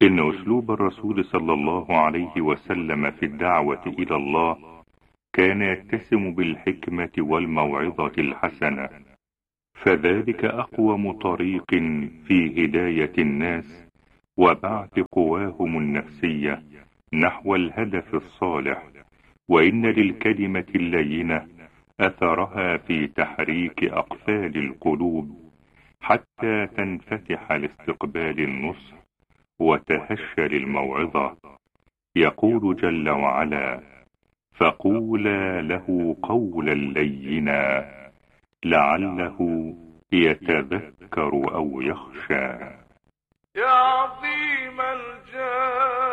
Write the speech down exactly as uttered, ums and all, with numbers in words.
إن أسلوب الرسول صلى الله عليه وسلم في الدعوة إلى الله كان يتسم بالحكمة والموعظة الحسنة، فذلك أقوم طريق في هداية الناس وبعث قواهم النفسية نحو الهدف الصالح. وإن للكلمة اللينة أثرها في تحريك أقفال القلوب حتى تنفتح لاستقبال النصح وتهشى للموعظة. يقول جل وعلا: فقولا له قولا لينا لعله يتذكر أو يخشى. يا عظيم الجاه